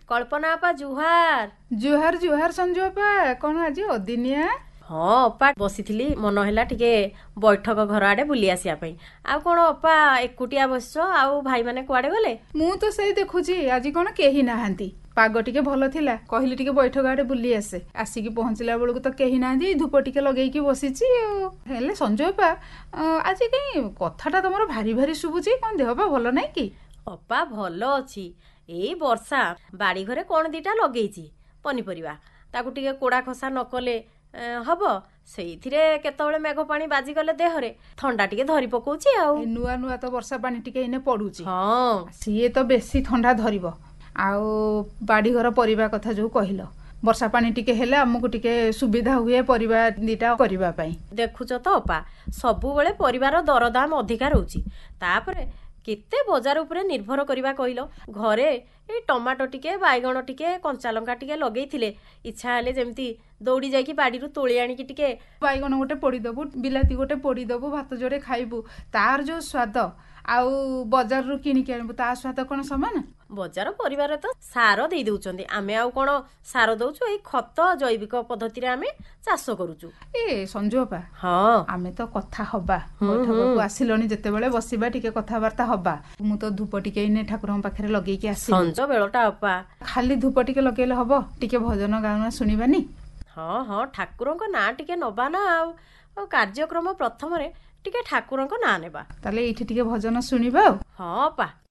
କଳ୍ପନା ଅପା ଜୁହାର। ଜୁହାର ଜୁହାର ସଞ୍ଜୁ ଅପା, କଣ ଆଜି ଅଦିନିଆ? ହଁ ଅପା, ବସିଥିଲି ମନ ହେଲା ଟିକେ ବୈଠକ ଘର ଆଡେ ବୁଲି ଆସିବା ପାଇଁ। ଆଉ କଣ ଅପା ଏକୁଟିଆ ବସିଛ? ଆଉ ଭାଇମାନେ କୁଆଡେ ଗଲେ? ମୁଁ ତ ସେଇ ଦେଖୁଛି ଆଜି କଣ କେହି ନାହାନ୍ତି। ପାଗ ଟିକେ ଭଲ ଥିଲା, କହିଲି ଟିକେ ବୈଠକ ଆଡେ ବୁଲି ଆସେ। ଆସିକି ପହଞ୍ଚିଲା ବେଳକୁ ତ କେହି ନାହାନ୍ତି, ଧୂପ ଟିକେ ଲଗେଇକି ବସିଛି ଆଉ। ହେଲେ ସଞ୍ଜୁ ଅପା, ଆଜି କାଇଁ କଥାଟା ତମର ଭାରି ଭାରି ଶୁଭୁଛି? କଣ ଦେହ ପା ଭଲ ନାହିଁ କି? ଅପା ଭଲ ଅଛି। ଏଇ ବର୍ଷା ବାଡି ଘରେ କଣ ଦିଟା ଲଗେଇଛି ପନିପରିବା, ତାକୁ ଟିକେ କୋଡା ଖସା ନ କଲେ ହବ। ସେଇଥିରେ କେତେବେଳେ ମେଘ ପାଣି ବାଜିଗଲେ ଦେହରେ ଥଣ୍ଡା ଟିକେ ଧରି ପକଉଛି ଆଉ। ଏ ନୂଆ ନୂଆ ତ ବର୍ଷା ପାଣି ଟିକେ ଏଇନେ ପଡୁଛି, ହଁ ସିଏ ତ ବେଶୀ ଥଣ୍ଡା ଧରିବ। ଆଉ ବାଡ଼ିଘର ପରିବା କଥା ଯୋଉ କହିଲ, ବର୍ଷା ପାଣି ଟିକେ ହେଲେ ଆମକୁ ଟିକେ ସୁବିଧା ହୁଏ ପରିବା ଦିଟା କରିବା ପାଇଁ। ଦେଖୁଛ ତ ଅପା, ସବୁବେଳେ ପରିବାର ଦରଦାମ ଅଧିକା ରହୁଛି। ତାପରେ କେତେ ବଜାର ଉପରେ ନିର୍ଭର କରିବା କହିଲ? ଘରେ ଏଇ ଟମାଟୋ ଟିକେ, ବାଇଗଣ ଟିକେ, କଞ୍ଚା ଲଙ୍କା ଟିକେ ଲଗେଇଥିଲେ ଇଚ୍ଛା ହେଲେ ଯେମିତି ଦୌଡ଼ି ଯାଇକି ବାଡ଼ିରୁ ତୋଳି ଆଣିକି ଟିକେ ବାଇଗଣ ଗୋଟେ ପୋଡ଼ିଦବୁ, ବିଲାତି ଗୋଟେ ପୋଡ଼ିଦବୁ, ଭାତ ଯୋଡ଼େ ଖାଇବୁ। ତାର ଯୋଉ ସ୍ୱାଦ ଆଉ ବଜାରରୁ କିଣିକି ଆଣିବୁ ତା ସ୍ୱାଦ କଣ ସମାନ? ବଜାର ପରିବାରରେ ତ ସାର ଦେଇ ଦଉଛନ୍ତି, ଆମେ ଆଉ କଣ ସାର ଦଉଛୁ? ଏଇ ଖତ ଜୈବିକ ପଦ୍ଧତିରେ ଆମେ ଚାଷ କରୁଛୁ। ଏ ସଞ୍ଜୁ ଅପା, ହଁ ଆମେ ତ କଥା ହବା, ବୈଠକକୁ ଆସିଲଣି ଯେତେବେଳେ ବସିବା ଟିକେ କଥାବାର୍ତ୍ତା ହବା। ମୁଁ ତ ଧୂପ ଟିକେ ଏଇନେ ଠାକୁରଙ୍କ ପାଖରେ ଲଗେଇକି ଆସିଲି। ସଞ୍ଜ ବେଳଟା ଅପା। ଖାଲି ଧୂପ ଟିକେ ଲଗେଇଲେ ହବ? ଟିକେ ଭଜନ ଗାଉନା ଶୁଣିବାନି? ହଁ ହଁ, ଠାକୁରଙ୍କ ନାଁ ଟିକେ ନବା ନା ଆଉ। କାର୍ଯ୍ୟକ୍ରମ ପ୍ରଥମରେ ଟିକେ ଠାକୁରଙ୍କ ନାଁ ନେବା। ତାହେଲେ ଏଇଠି ଟିକେ ଭଜନ ଶୁଣିବା ଆଉ। ହଁ ଅପା,